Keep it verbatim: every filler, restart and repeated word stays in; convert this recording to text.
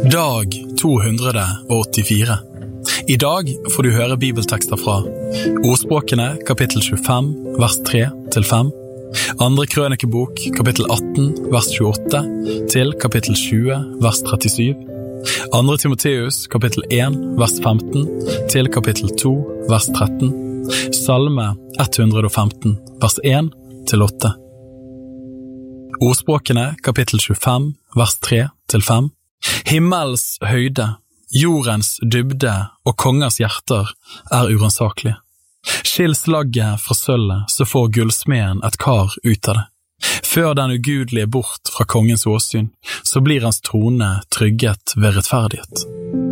Dag to hundre åttifire. I dag får du høre bibeltekster fra Ordspråkene, kapittel tjuefem, vers tre til fem, Andre Krønikebok, kapittel atten, vers tjueåtte, til kapittel tjue, vers trettisju, Andre Timoteus, kapittel en, vers femten, til kapittel to, vers tretten, Salme ett hundre og femten, vers en til åtte. Ordspråkene, kapittel tjuefem, vers tre til fem. Himmels høyde, jordens dybde og kongers hjerter er uransaklige. Skill slagget fra sølvet, så får gullsmeden et kar ut av det. Før den ugudelige bort fra kongens åsyn, så blir hans trone trygget ved rettferdighet.